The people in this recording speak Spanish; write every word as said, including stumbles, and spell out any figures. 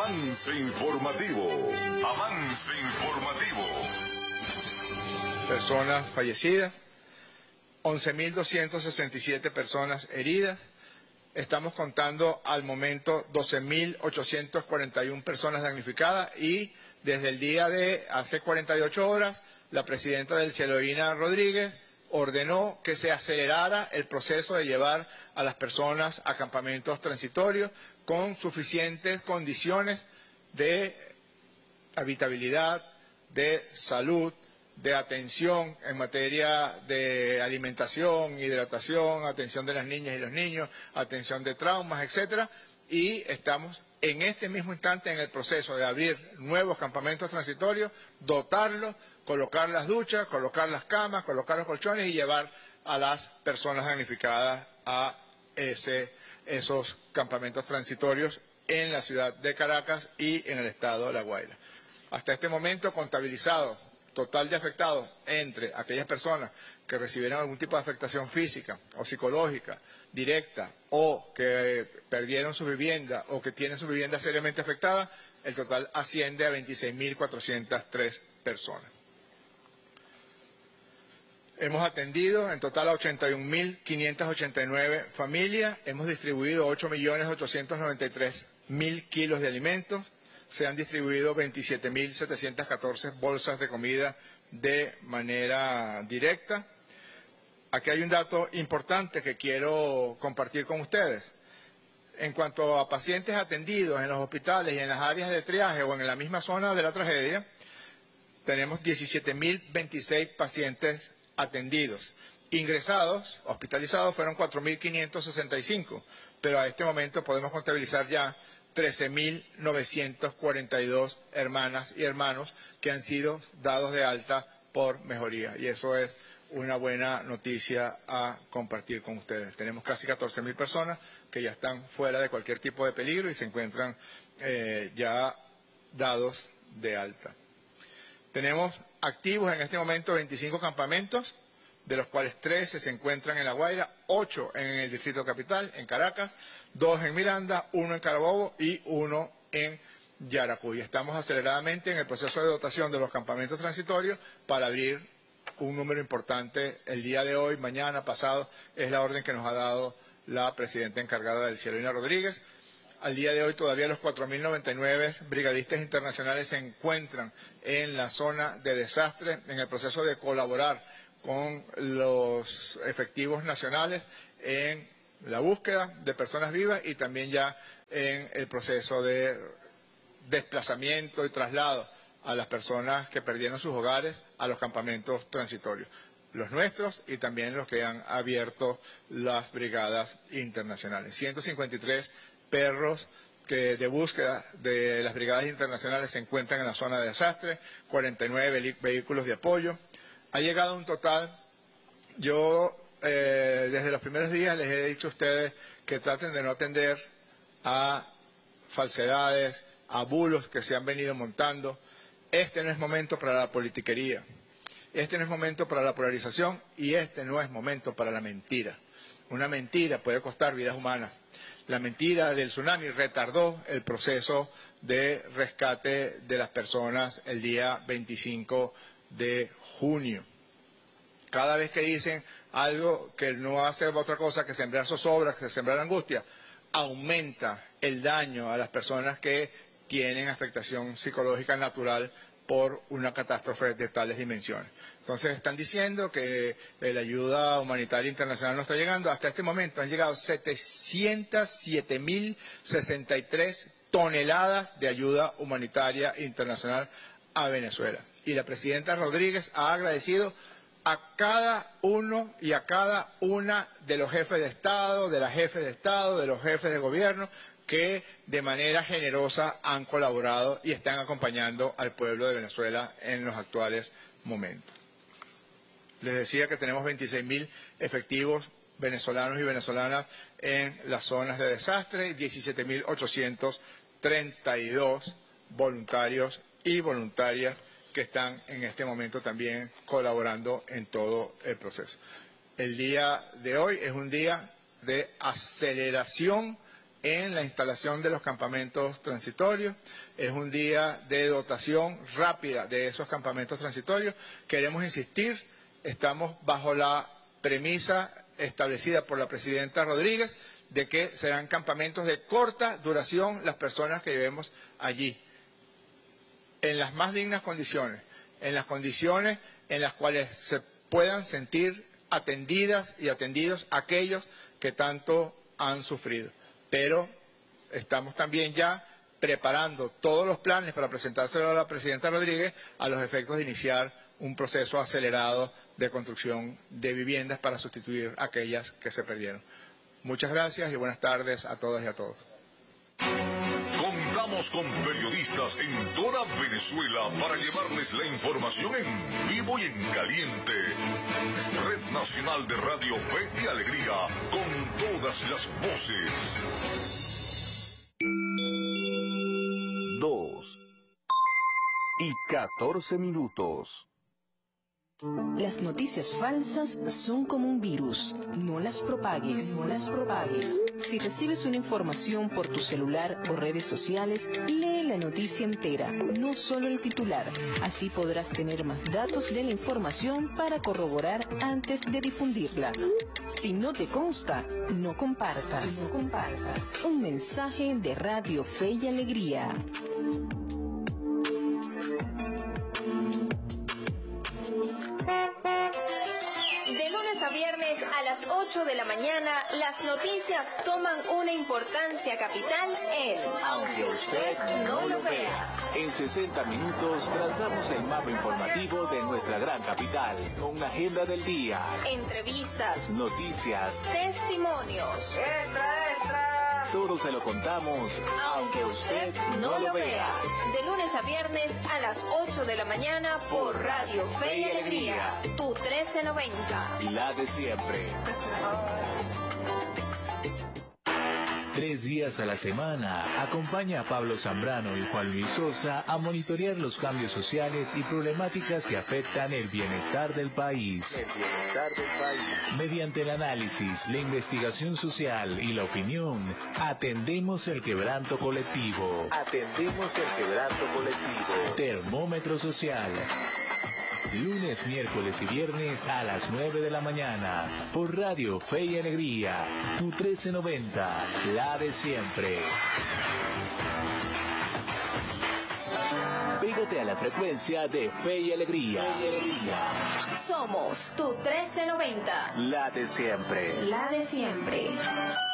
Avance informativo. Avance informativo. Personas fallecidas, once mil doscientas sesenta y siete personas heridas. Estamos contando al momento doce mil ochocientas cuarenta y una personas damnificadas y desde el día de hace cuarenta y ocho horas la presidenta del Cielo Divina Rodríguez ordenó que se acelerara el proceso de llevar a las personas a campamentos transitorios con suficientes condiciones de habitabilidad, de salud, de atención en materia de alimentación, hidratación, atención de las niñas y los niños, atención de traumas, etcétera, y estamos en este mismo instante en el proceso de abrir nuevos campamentos transitorios, dotarlos, colocar las duchas, colocar las camas, colocar los colchones y llevar a las personas damnificadas a ese, esos campamentos transitorios en la ciudad de Caracas y en el estado de La Guaira. Hasta este momento contabilizado total de afectados entre aquellas personas que recibieron algún tipo de afectación física o psicológica directa o que perdieron su vivienda o que tienen su vivienda seriamente afectada, el total asciende a veintiséis mil cuatrocientas tres personas. Hemos atendido en total a ochenta y un mil quinientas ochenta y nueve familias, hemos distribuido ocho millones ochocientos noventa y tres mil kilos de alimentos, se han distribuido veintisiete mil setecientas catorce bolsas de comida de manera directa. Aquí hay un dato importante que quiero compartir con ustedes. En cuanto a pacientes atendidos en los hospitales y en las áreas de triaje o en la misma zona de la tragedia, tenemos diecisiete mil veintiséis pacientes atendidos. Ingresados, hospitalizados, fueron cuatro mil quinientos sesenta y cinco, pero a este momento podemos contabilizar ya trece mil novecientos cuarenta y dos hermanas y hermanos que han sido dados de alta por mejoría. Y eso es una buena noticia a compartir con ustedes. Tenemos casi catorce mil personas que ya están fuera de cualquier tipo de peligro y se encuentran eh, ya dados de alta. Tenemos activos en este momento veinticinco campamentos, de los cuales trece se encuentran en La Guaira, ocho en el Distrito Capital, en Caracas, dos en Miranda, uno en Carabobo y uno en Yaracuy. Estamos aceleradamente en el proceso de dotación de los campamentos transitorios para abrir un número importante el día de hoy, mañana, pasado. Es la orden que nos ha dado la presidenta encargada del Cielo Divina Rodríguez. Al día de hoy todavía los cuatro mil noventa y nueve brigadistas internacionales se encuentran en la zona de desastre, en el proceso de colaborar con los efectivos nacionales en la búsqueda de personas vivas y también ya en el proceso de desplazamiento y traslado a las personas que perdieron sus hogares a los campamentos transitorios, los nuestros y también los que han abierto las brigadas internacionales. ciento cincuenta y tres perros que de búsqueda de las brigadas internacionales se encuentran en la zona de desastre, cuarenta y nueve vehículos de apoyo. Ha llegado un total, yo eh, desde los primeros días les he dicho a ustedes que traten de no atender a falsedades, a bulos que se han venido montando. Este no es momento para la politiquería, este no es momento para la polarización y este no es momento para la mentira. Una mentira puede costar vidas humanas. La mentira del tsunami retardó el proceso de rescate de las personas el día veinticinco de junio. Cada vez que dicen algo que no hace otra cosa que sembrar zozobra, que sembrar angustia, aumenta el daño a las personas que tienen afectación psicológica natural por una catástrofe de tales dimensiones. Entonces están diciendo que la ayuda humanitaria internacional no está llegando. Hasta este momento han llegado setecientos siete mil sesenta y tres toneladas de ayuda humanitaria internacional a Venezuela. Y la presidenta Rodríguez ha agradecido a cada uno y a cada una de los jefes de Estado, de las jefes de Estado, de los jefes de gobierno, que de manera generosa han colaborado y están acompañando al pueblo de Venezuela en los actuales momentos. Les decía que tenemos veintiséis mil efectivos venezolanos y venezolanas en las zonas de desastre, diecisiete mil ochocientos treinta y dos voluntarios y voluntarias que están en este momento también colaborando en todo el proceso. El día de hoy es un día de aceleración en la instalación de los campamentos transitorios. Es un día de dotación rápida de esos campamentos transitorios. Queremos insistir, estamos bajo la premisa establecida por la presidenta Rodríguez de que serán campamentos de corta duración las personas que llevemos allí, en las más dignas condiciones, en las condiciones en las cuales se puedan sentir atendidas y atendidos aquellos que tanto han sufrido. Pero estamos también ya preparando todos los planes para presentárselo a la presidenta Rodríguez a los efectos de iniciar un proceso acelerado de construcción de viviendas para sustituir aquellas que se perdieron. Muchas gracias y buenas tardes a todas y a todos. Contamos con periodistas en toda Venezuela para llevarles la información en vivo y en caliente. Red Nacional de Radio Fe y Alegría, con todas las voces. Dos y catorce minutos. Las noticias falsas son como un virus. No las propagues, no las propagues. Si recibes una información por tu celular o redes sociales, lee la noticia entera, no solo el titular. Así podrás tener más datos de la información para corroborar antes de difundirla. Si no te consta, no compartas. No compartas. Un mensaje de Radio Fe y Alegría. Viernes a las ocho de la mañana, las noticias toman una importancia capital en Aunque usted no lo vea. En sesenta minutos trazamos el mapa informativo de nuestra gran capital, con una agenda del día, entrevistas, noticias, testimonios. ¡Entra, entra! Todo se lo contamos, aunque usted no lo vea. De lunes a viernes a las ocho de la mañana por Radio Fe y Alegría, tu trece noventa. La de siempre. Tres días a la semana, acompaña a Pablo Zambrano y Juan Luis Sosa a monitorear los cambios sociales y problemáticas que afectan el bienestar del país. El bienestar del país. Mediante el análisis, la investigación social y la opinión, atendemos el quebranto colectivo. Atendemos el quebranto colectivo. Termómetro social. Lunes, miércoles y viernes a las nueve de la mañana por Radio Fe y Alegría, tu trece noventa, la de siempre. Pégate a la frecuencia de Fe y Alegría. Fe y Alegría. Somos tu trece noventa, La de siempre. la de siempre.